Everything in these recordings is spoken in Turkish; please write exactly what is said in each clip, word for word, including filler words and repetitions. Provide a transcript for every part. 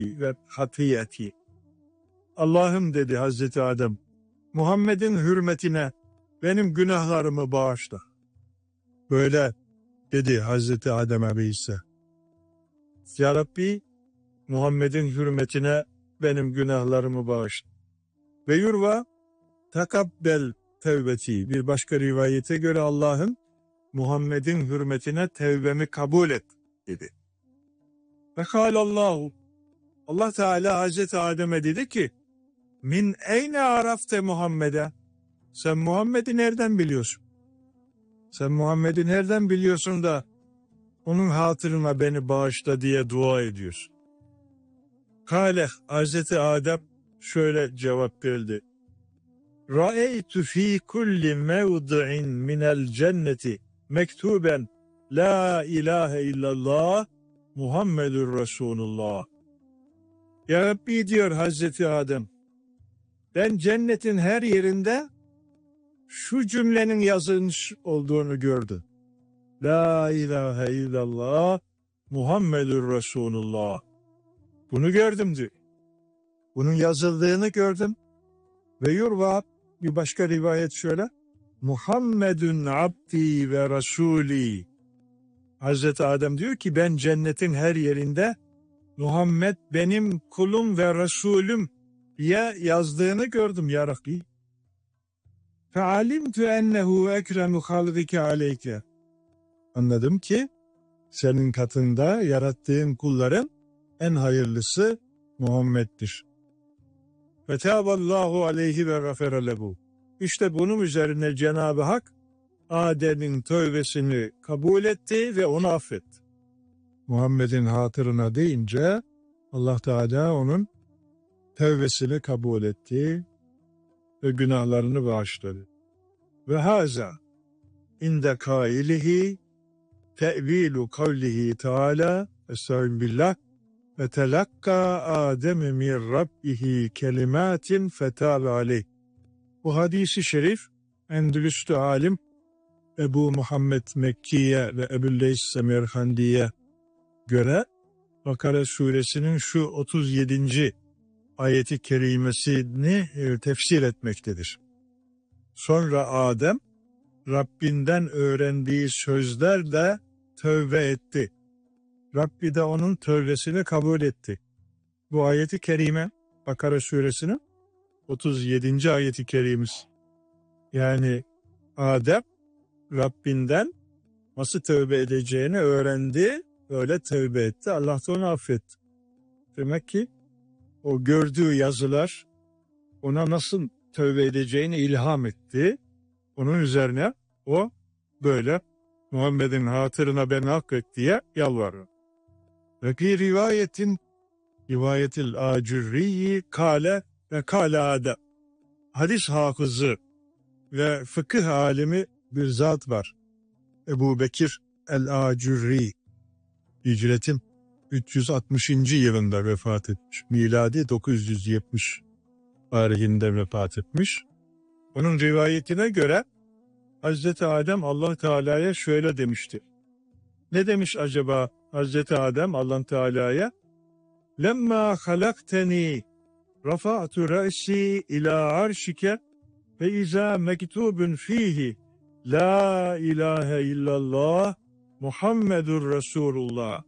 ve hatiyeti. Allah'ım dedi Hazreti Adem, Muhammed'in hürmetine benim günahlarımı bağışla. Böyle dedi Hazreti Adem Aleyhisselam. Ya Rabbi, Muhammed'in hürmetine benim günahlarımı bağışla. Ve yurva takabbel tevbeti. Bir başka rivayete göre Allah'ım Muhammed'in hürmetine tevbemi kabul et dedi. Ve kâlallahu. Allah Teala Hazreti Adem'e dedi ki, min eyne arafte Muhammed'e? Sen Muhammed'i nereden biliyorsun? Sen Muhammed'i nereden biliyorsun da onun hatırına beni bağışla diye dua ediyorsun? Kâle Hazreti Adem şöyle cevap verdi. Ra'eytu fî kulli mevdi'in minel cenneti mektuben la ilahe illallah Muhammedur Resulullah. Ya Rabbi diyor Hazreti Adem, ben cennetin her yerinde şu cümlenin yazılmış olduğunu gördüm. La ilahe illallah Muhammedur Resulullah. Bunu gördüm diyor. Bunun yazıldığını gördüm. Ve yurva bir başka rivayet şöyle. Muhammedun abdi ve rasuli. Hazreti Adem diyor ki ben cennetin her yerinde Muhammed benim kulum ve Resulüm diye yazdığını gördüm ya Rabbi. Fealimtu ennehu ekremu halqike aleyke. Anladım ki senin katında yarattığın kulların en hayırlısı Muhammed'dir. Fetâballahu aleyhi ve gafere lehu. İşte bunun üzerine Cenab-ı Hak Adem'in tövbesini kabul etti ve onu affetti. Muhammed'in hatırına deyince Allah Teala onun tövbesini kabul etti ve günahlarını bağışladı. Ve haza inde kailihi te'vilu kavlihi Teala estağfirullah ve telakka Adem min rabbihi kelimatin fetâbe aleyh. Bu hadisi şerif Endülüs'te alim Ebu Muhammed Mekkiye ve Ebu'l-Leys Semerhandi'ye göre Bakara suresinin şu otuz yedinci ayeti kerimesini tefsir etmektedir. Sonra Adem Rabbinden öğrendiği sözlerle tövbe etti. Rabbi de onun tövbesini kabul etti. Bu ayeti kerime Bakara suresinin otuz yedinci ayeti kerimesi. Yani Adem Rabbinden nasıl tövbe edeceğini öğrendi, öyle tövbe etti. Allah da onu affetti. Demek ki o gördüğü yazılar ona nasıl tövbe edeceğini ilham etti. Onun üzerine o böyle Muhammed'in hatırına beni affet diye yalvarıyor. Ve bir rivayetin rivayetil acurriyi kale ve kale Adem. Hadis hafızı ve fıkıh alimi bir zat var. Ebu Bekir el-Acurri. Hicretin üç yüz altmışıncı yılında vefat etmiş. Miladi dokuz yüz yetmiş tarihinde vefat etmiş. Onun rivayetine göre Hazreti Adem Allah Teala'ya şöyle demişti. Ne demiş acaba Hazreti Adem Allah Teala'ya? Lemma halakteni rafa'tu ra'si ila arşike ve izâ mektubun fihi la ilahe illallah Muhammedur Resulullah.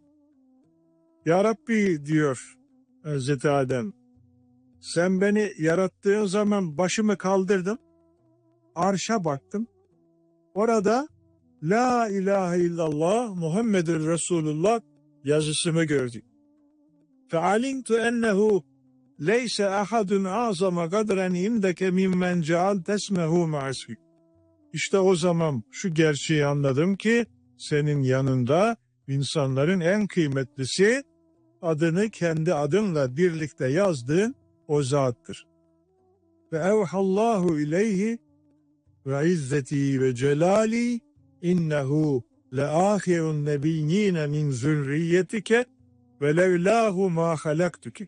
Ya Rabbi diyor Hazreti Adem, sen beni yarattığın zaman başımı kaldırdım, arşa baktım. Orada la ilahe illallah Muhammedur Resulullah yazısını gördüm. Fealimtu ennehu leyse ahadun azama kadren indeke mimmen ceal tesmehu ma'asi. İşte o zaman şu gerçeği anladım ki senin yanında insanların en kıymetlisi adını kendi adınla birlikte yazdığın o zattır. Ve evhallahu ileyhi ve izzeti ve celali innehu le ahirun nebiyyine min zürriyetike ve levlahu ma halaktuki.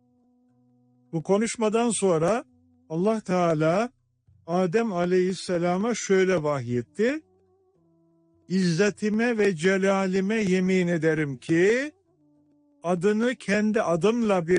Bu konuşmadan sonra Allah Teala Adem Aleyhisselam'a şöyle vahyetti. İzzetime ve celalime yemin ederim ki adını kendi adımla bir